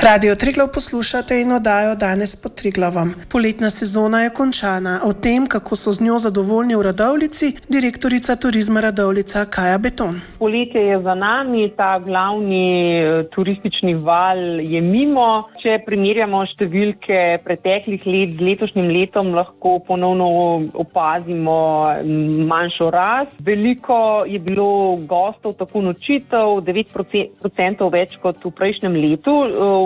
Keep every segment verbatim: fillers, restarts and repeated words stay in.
Radio Triglav poslušate in oddajo Danes pod Triglavom. Poletna sezona je končana. O tem, kako so z njo zadovoljni v Radovljici, direktorica Turizma Radovljica Kaja Beton. Poletje je za nami, ta glavni turistični val je mimo. Če primerjamo številke preteklih let z letošnjim letom, lahko ponovno opazimo manjšo rast. Veliko je bilo gostov, tako nočitev, devet procentov več kot v prejšnjem letu.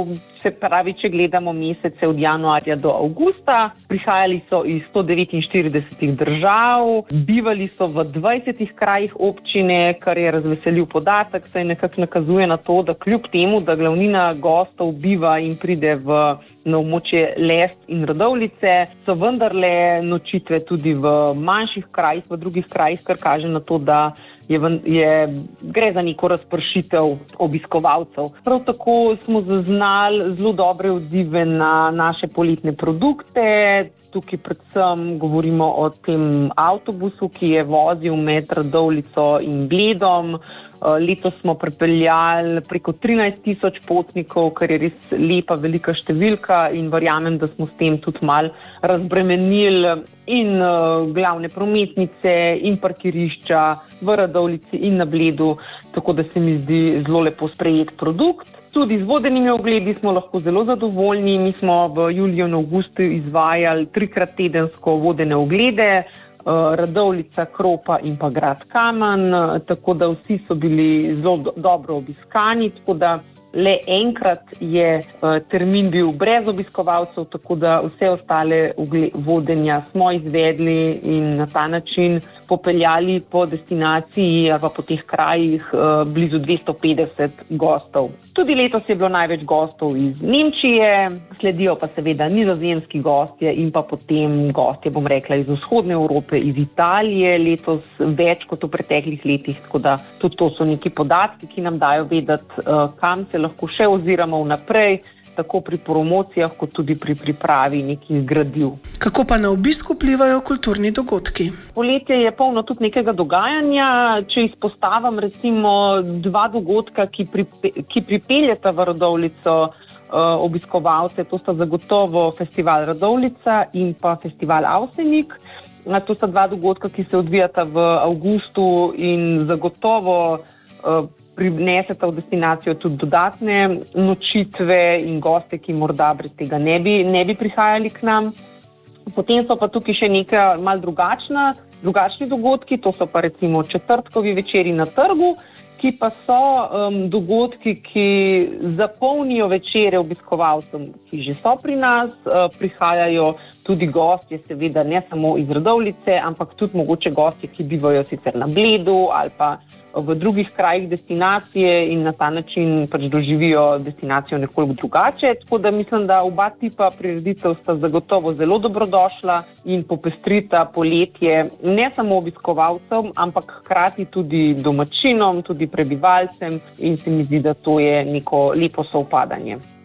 Se pravi, če gledamo mesece od januarja do avgusta, prihajali so iz sto devetinštirideset držav, bivali so v dvajsetih krajih občine, kar je razveseljiv podatek, saj nekako nakazuje na to, da kljub temu, da glavnina gostov biva in pride v na območje Lest in Radovljice, so vendarle nočitve tudi v manjših krajih, v drugih krajih, kar kaže na to, da Je, je, gre za neko razpršitev obiskovalcev. Prav tako smo zaznali zelo dobre odzive na naše poletne produkte. Tukaj predvsem govorimo o tem avtobusu, ki je vozil med Radovljico in Bledom. Letos smo pripeljali preko trinajst tisoč potnikov, kar je res lepa, velika številka in verjamem, da smo s tem tudi malo razbremenili in uh, glavne prometnice in parkirišča v Radovljici in na Bledu, tako da se mi zdi zelo lepo sprejet produkt. Tudi z vodenimi ogledi smo lahko zelo zadovoljni. Mi smo v juliju in avgustu izvajali trikrat tedensko vodene oglede, Radovljica, Kropa in pa Grad Kamen, tako da vsi so bili zelo do- dobro obiskani, tako da le enkrat je uh, termin bil brez obiskovalcev, tako da vse ostale ugle- vodenja smo izvedli in na ta način popeljali po destinaciji ali pa po teh krajih uh, blizu dvesto petdeset gostov. Tudi letos je bilo največ gostov iz Nemčije, sledijo pa seveda nizozemski gostje in pa potem gostje, bom rekla, iz vzhodne Evrope, iz Italije, letos več kot v preteklih letih, tako da tudi to so neki podatki, ki nam dajo vedeti, uh, kam se lahko še oziramo vnaprej, tako pri promocijah, kot tudi pri pripravi nekih gradiv. Kako pa na obisk vplivajo kulturni dogodki? Poletje je polno tudi nekega dogajanja. Če izpostavim recimo dva dogodka, ki, pripe, ki pripeljeta v Radovljico uh, obiskovalce, to sta zagotovo Festival Radovljica in pa Festival Avsenik. To sta dva dogodka, ki se odvijata v avgustu in zagotovo uh, prineseta v destinacijo tudi dodatne nočitve in goste, ki morda brez tega ne bi, ne bi prihajali k nam. Potem so pa tukaj še nekaj malo drugačna, drugačni dogodki, to so pa recimo četrtkovi večeri na trgu, ki pa so um, dogodki, ki zapolnijo večere obiskovalcem, ki že so pri nas, uh, prihajajo tudi gostje, seveda ne samo iz Radovljice, ampak tudi mogoče gostje, ki bivajo sicer na Bledu ali pa v drugih krajih destinacije in na ta način pač doživijo destinacijo nekoliko drugače. Tako da mislim, da oba tipa prireditev sta zagotovo zelo dobrodošla in popestrita poletje ne samo obiskovalcem, ampak hkrati tudi domačinom, tudi prebivalcem in se mi zdi, da to je neko lepo sovpadanje.